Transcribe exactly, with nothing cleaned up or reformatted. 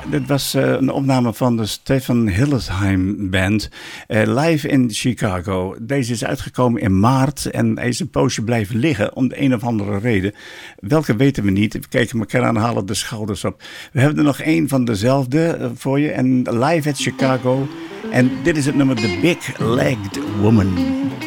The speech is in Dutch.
dit was uh, een opname van de Stefan Hillesheim Band, uh, live in Chicago. Deze is uitgekomen in maart en hij is een poosje blijven liggen om de een of andere reden. Welke weten we niet. We kijken elkaar aan, halen de schouders op. We hebben er nog één van dezelfde uh, voor je en live at Chicago. En dit is het nummer The Big Legged Woman.